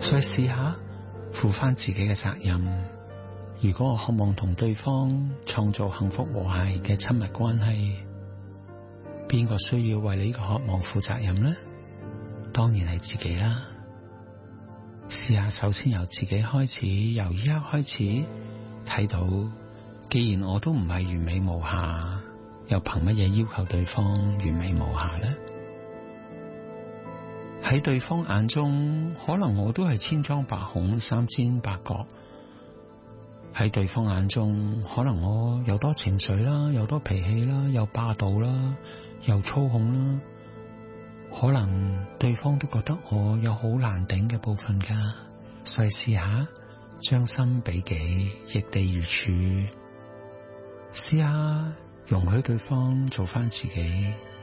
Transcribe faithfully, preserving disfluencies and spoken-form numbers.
所以試下負翻自己嘅責任。如果我渴望同對方創造幸福和諧嘅親密關係，邊個需要為你呢個渴望負責任呢？當然係自己啦。試下首先由自己開始，由依家開始睇到，既然我都唔係完美無瑕，又憑乜嘢要求對方完美無瑕呢？喺對方眼中，可能我都係千瘡百孔、三尖八角。喺對方眼中，可能我有多情緒啦，有多脾氣啦，又霸道啦，又操控啦。可能對方都覺得我有好難頂嘅部分噶，所以試下將心比己，易地而處，試下容許對方做翻自己。